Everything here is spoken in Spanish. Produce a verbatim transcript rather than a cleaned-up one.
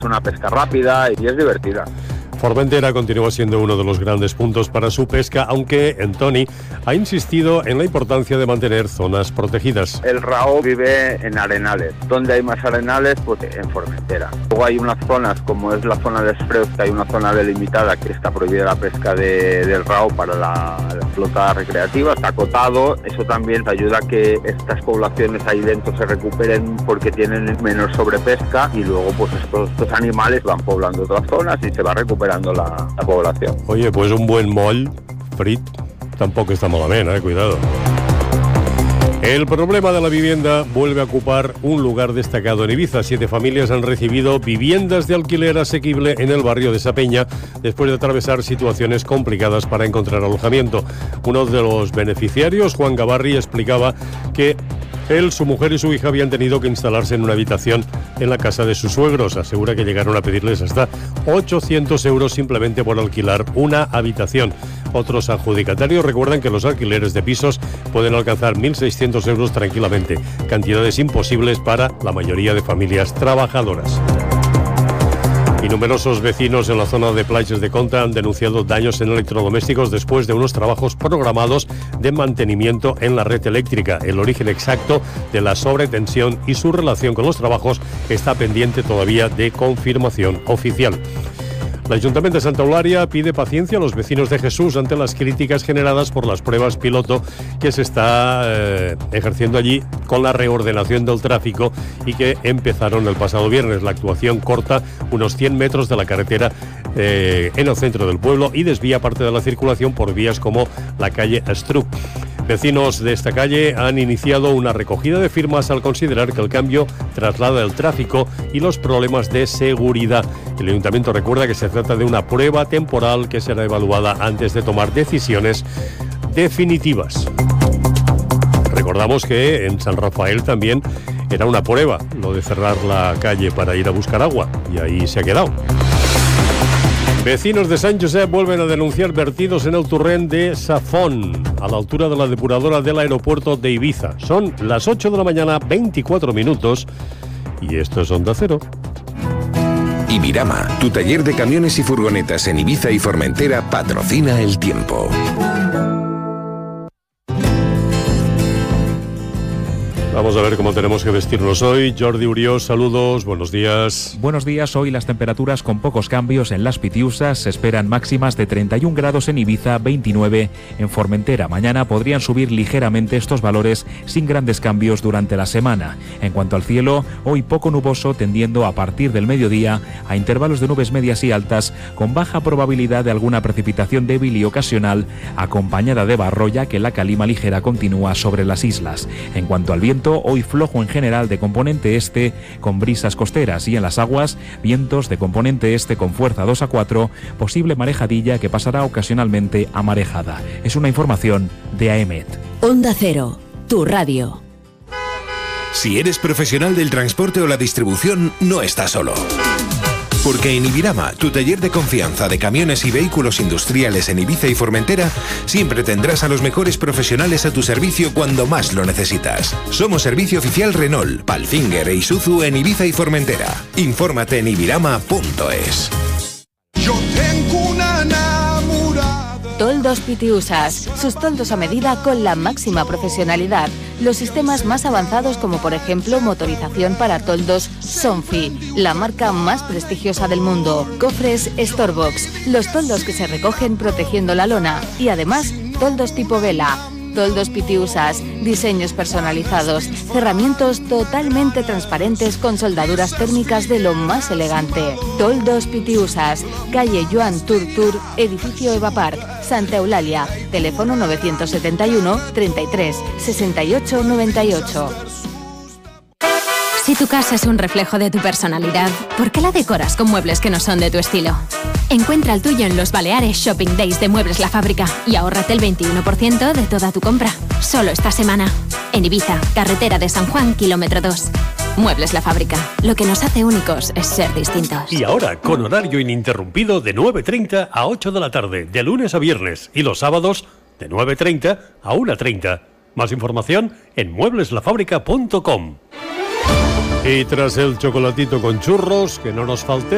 Es una pesca rápida y es divertida. Formentera continúa siendo uno de los grandes puntos para su pesca, aunque Antoni ha insistido en la importancia de mantener zonas protegidas. El rao vive en arenales. ¿Dónde hay más arenales? Pues en Formentera. Luego hay unas zonas, como es la zona de Esfreus, que hay una zona delimitada que está prohibida la pesca de, del rao para la, la flota recreativa, está acotado. Eso también ayuda a que estas poblaciones ahí dentro se recuperen porque tienen menos sobrepesca y luego pues estos, estos animales van poblando otras zonas y se va recuperando La, la población. Oye, pues un buen moll frit tampoco está malament, eh? Cuidado. El problema de la vivienda vuelve a ocupar un lugar destacado en Ibiza. Siete familias han recibido viviendas de alquiler asequible en el barrio de Sa Peña después de atravesar situaciones complicadas para encontrar alojamiento. Uno de los beneficiarios, Juan Gavarri, explicaba que él, su mujer y su hija habían tenido que instalarse en una habitación en la casa de sus suegros. Asegura que llegaron a pedirles hasta ochocientos euros simplemente por alquilar una habitación. Otros adjudicatarios recuerdan que los alquileres de pisos pueden alcanzar mil seiscientos euros tranquilamente, cantidades imposibles para la mayoría de familias trabajadoras. Y numerosos vecinos en la zona de Playas de Conta han denunciado daños en electrodomésticos después de unos trabajos programados de mantenimiento en la red eléctrica. El origen exacto de la sobretensión y su relación con los trabajos está pendiente todavía de confirmación oficial. El Ayuntamiento de Santa Eulària pide paciencia a los vecinos de Jesús ante las críticas generadas por las pruebas piloto que se está eh, ejerciendo allí con la reordenación del tráfico y que empezaron el pasado viernes. La actuación corta unos cien metros de la carretera eh, en el centro del pueblo y desvía parte de la circulación por vías como la calle Estruc. Vecinos de esta calle han iniciado una recogida de firmas al considerar que el cambio traslada el tráfico y los problemas de seguridad. El Ayuntamiento recuerda que se trata de una prueba temporal que será evaluada antes de tomar decisiones definitivas. Recordamos que en San Rafael también era una prueba lo de cerrar la calle para ir a buscar agua y ahí se ha quedado. Vecinos de Sant Josep vuelven a denunciar vertidos en el torrent de Safón, a la altura de la depuradora del aeropuerto de Ibiza. Son las ocho de la mañana, veinticuatro minutos, y esto es Onda Cero. Ibirama, tu taller de camiones y furgonetas en Ibiza y Formentera, patrocina el tiempo. Vamos a ver cómo tenemos que vestirnos hoy. Jordi Uriós, saludos, buenos días. Buenos días, hoy las temperaturas con pocos cambios en las Pitiusas. Se esperan máximas de treinta y un grados en Ibiza, veintinueve en Formentera. Mañana podrían subir ligeramente estos valores sin grandes cambios durante la semana. En cuanto al cielo, hoy poco nuboso, tendiendo a partir del mediodía a intervalos de nubes medias y altas, con baja probabilidad de alguna precipitación débil y ocasional, acompañada de barro, ya que la calima ligera continúa sobre las islas. En cuanto al viento, hoy flojo en general de componente este con brisas costeras, y en las aguas vientos de componente este con fuerza dos a cuatro, posible marejadilla que pasará ocasionalmente a marejada. Es una información de A E M E T. Onda Cero, tu radio. Si eres profesional del transporte o la distribución, no estás solo. Porque en Ibirama, tu taller de confianza de camiones y vehículos industriales en Ibiza y Formentera, siempre tendrás a los mejores profesionales a tu servicio cuando más lo necesitas. Somos servicio oficial Renault, Palfinger e Isuzu en Ibiza y Formentera. Infórmate en ibirama punto es. Yo tengo una enamorada. Toldos Pitiusas, sus toldos a medida con la máxima profesionalidad. Los sistemas más avanzados, como por ejemplo motorización para toldos Sonfi, la marca más prestigiosa del mundo. Cofres Storbox, los toldos que se recogen protegiendo la lona. Y además, toldos tipo vela. Toldos Pitiusas, diseños personalizados, cerramientos totalmente transparentes con soldaduras térmicas de lo más elegante. Toldos Pitiusas, calle Joan Turtur, edificio Eva Park, Santa Eulàlia, teléfono novecientos setenta y uno, treinta y tres, sesenta y ocho, noventa y ocho. Si tu casa es un reflejo de tu personalidad, ¿por qué la decoras con muebles que no son de tu estilo? Encuentra el tuyo en los Baleares Shopping Days de Muebles La Fábrica y ahórrate el veintiuno por ciento de toda tu compra. Solo esta semana. En Ibiza, carretera de San Juan, kilómetro dos. Muebles La Fábrica. Lo que nos hace únicos es ser distintos. Y ahora, con horario ininterrumpido de nueve treinta a ocho de la tarde, de lunes a viernes, y los sábados de nueve treinta a una treinta. Más información en muebles la fábrica punto com. Y tras el chocolatito con churros, que no nos falte